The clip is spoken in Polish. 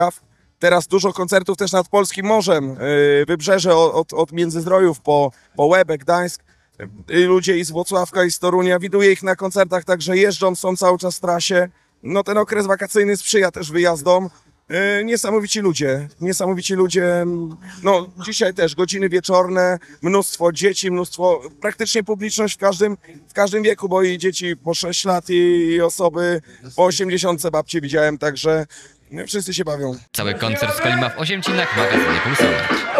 Teraz dużo koncertów też nad polskim morzem, wybrzeże od Międzyzdrojów po Łebę, Gdańsk. Ludzie i z Włocławka, i z Torunia, widuję ich na koncertach, także jeżdżą, są cały czas w trasie. No ten okres wakacyjny sprzyja też wyjazdom. Niesamowici ludzie, no dzisiaj też godziny wieczorne, mnóstwo dzieci, praktycznie publiczność w każdym wieku, bo i dzieci po 6 lat i osoby po 80 babci widziałem, także wszyscy się bawią. Cały koncert z Kolima w Oziemcinach w magazynie Pulsować.